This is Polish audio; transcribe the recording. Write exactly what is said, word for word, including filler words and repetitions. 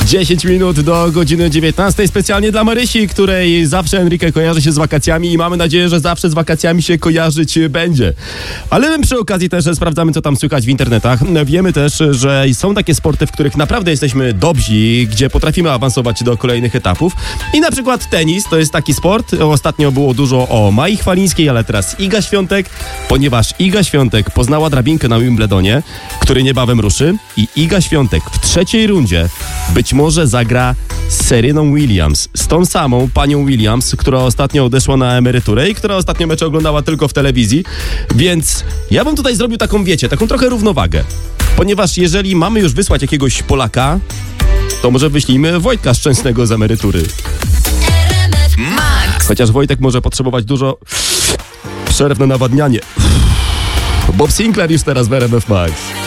dziesięć minut do godziny dziewiętnastej, specjalnie dla Marysi, której zawsze Enrique kojarzy się z wakacjami i mamy nadzieję, że zawsze z wakacjami się kojarzyć będzie. Ale my przy okazji też sprawdzamy, co tam słychać w internetach. Wiemy też, że są takie sporty, w których naprawdę jesteśmy dobrzy, gdzie potrafimy awansować do kolejnych etapów. I na przykład tenis to jest taki sport. Ostatnio było dużo o Mai Chwalińskiej, ale teraz Iga Świątek, ponieważ Iga Świątek poznała drabinkę na Wimbledonie, który niebawem ruszy i Iga Świątek w trzeciej rundzie być może zagra z Sereną Williams, z tą samą panią Williams, która ostatnio odeszła na emeryturę i która ostatnio mecze oglądała tylko w telewizji, więc ja bym tutaj zrobił taką, wiecie, taką trochę równowagę, ponieważ jeżeli mamy już wysłać jakiegoś Polaka, to może wyślijmy Wojtka Szczęsnego z emerytury. Chociaż Wojtek może potrzebować dużo przerw na nawadnianie. Bob Sinclair już teraz w R M F Max.